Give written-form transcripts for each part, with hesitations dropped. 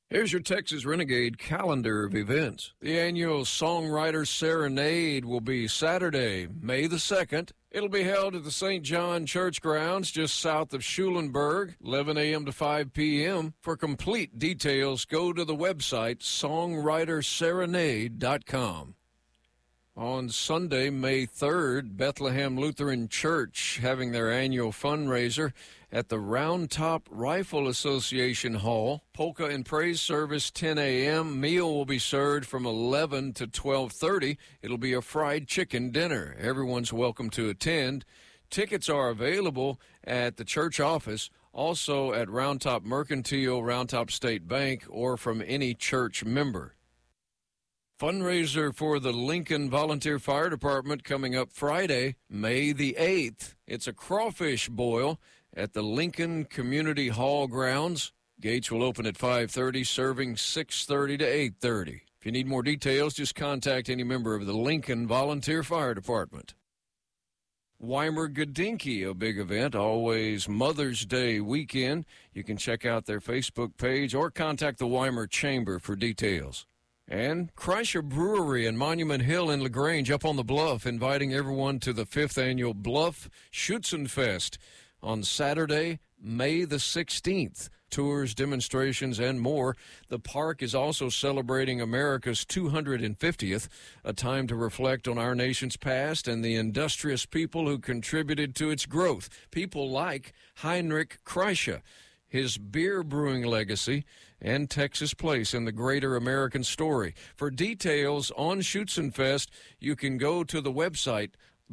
Here's your Texas Renegade calendar of events. The annual Songwriter Serenade will be Saturday, May the 2nd. It'll be held at the St. John Church grounds just south of Schulenburg, 11 a.m. to 5 p.m. For complete details, go to the website songwriterserenade.com. On Sunday, May 3rd, Bethlehem Lutheran Church having their annual fundraiser at the Round Top Rifle Association Hall. Polka and praise service 10 a.m. Meal will be served from 11 to 12:30. It'll be a fried chicken dinner. Everyone's welcome to attend. Tickets are available at the church office, also at Round Top Mercantile, Round Top State Bank, or from any church member. Fundraiser for the Lincoln Volunteer Fire Department coming up Friday, May the 8th. It's a crawfish boil at the Lincoln Community Hall grounds. Gates will open at 5:30, serving 6:30 to 8:30. If you need more details, just contact any member of the Lincoln Volunteer Fire Department. Weimar Gedinkey, a big event, always Mother's Day weekend. You can check out their Facebook page or contact the Weimar Chamber for details. And Kreischer Brewery in Monument Hill in LaGrange up on the bluff, inviting everyone to the 5th annual Bluff Schützenfest on Saturday, May the 16th. Tours, demonstrations, and more. The park is also celebrating America's 250th, a time to reflect on our nation's past and the industrious people who contributed to its growth. People like Heinrich Kreischer, his beer brewing legacy, and Texas place in the greater American story. For details on Schützenfest, you can go to the website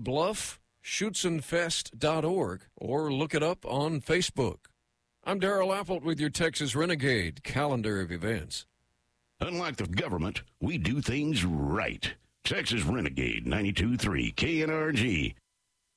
bluffschützenfest.org or look it up on Facebook. I'm Darrell Appelt with your Texas Renegade calendar of events. Unlike the government, we do things right. Texas Renegade 92.3 KNRG.